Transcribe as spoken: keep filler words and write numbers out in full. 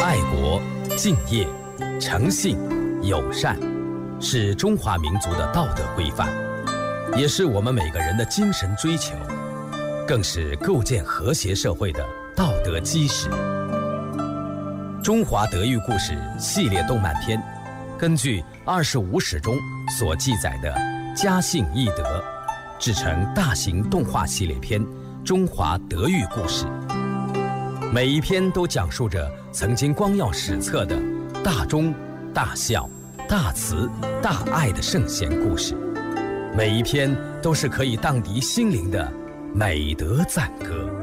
爱国、敬业、诚信、友善，是中华民族的道德规范，也是我们每个人的精神追求，更是构建和谐社会的道德基石。中华德育故事系列动漫片，根据二十五史中所记载的家信义德，制成大型动画系列片《中华德育故事》。每一篇都讲述着曾经光耀史册的大忠、大孝、大慈、大爱的圣贤故事，每一篇都是可以荡涤心灵的美德赞歌。